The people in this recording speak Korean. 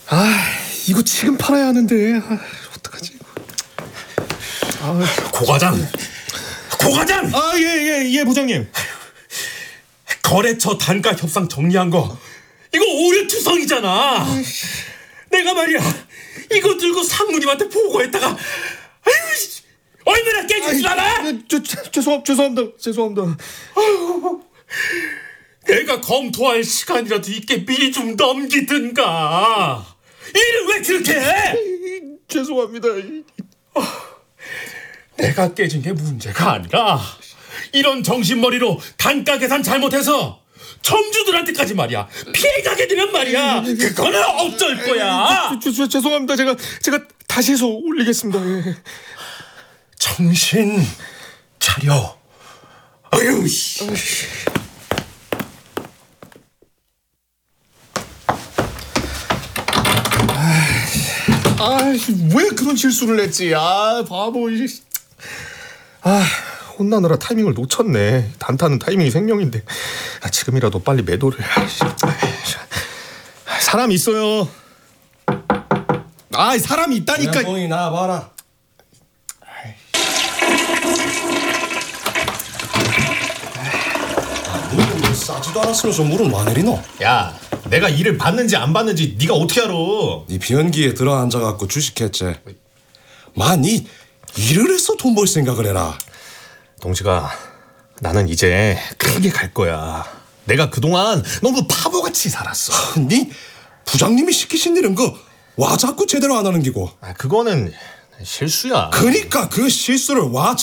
이거 지금 팔아야 하는데. 어떡하지? 고 과장! 예, 부장님. 거래처 단가 협상 정리한 거 이거 오류투성이잖아. 내가 말이야 이거 들고 상무님한테 보고했다가 얼마나 깨질 줄 알아? 죄송합니다. 내가 검토할 시간이라도 있게 미리 좀 넘기든가. 일을 왜 그렇게 해? 죄송합니다. 내가 깨진 게 문제가 아니라 이런 정신머리로 단가 계산 잘못해서 점주들한테까지 말이야 피해가게 되면 말이야 그거는 어쩔 거야. 죄송합니다. 제가 다시 해서 올리겠습니다. 예. 정신 차려. 아유 씨. 왜 그런 실수를 했지? 바보. 혼나느라 타이밍을 놓쳤네. 단타는 타이밍이 생명인데. 지금이라도 빨리 매도를. 사람 있어요. 사람이 있다니까. 뽕이 나와봐라. 물은 싸지도 않았으면서 물은 와 내리노? 야, 내가 일을 받는지 안 받는지 네가 어떻게 알아? 네 비연기에 들어 앉아갖고 주식했지. 니 일을 해서 돈 벌 생각을 해라. 동식아, 나는 이제 크게 갈 거야. 내가 그동안 너무 바보같이 살았어. 니 부장님이 시키신 일은 와 자꾸 제대로 안 하는 기고. 그거는 실수야. 그니까 그 실수를 와